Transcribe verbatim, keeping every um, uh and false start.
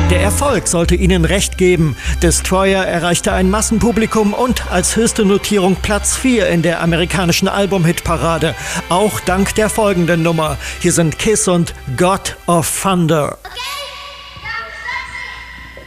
Der Erfolg sollte ihnen recht geben. Destroyer erreichte ein Massenpublikum und als höchste Notierung Platz vier in der amerikanischen Album-Hitparade. Auch dank der folgenden Nummer. Hier sind Kiss und God of Thunder.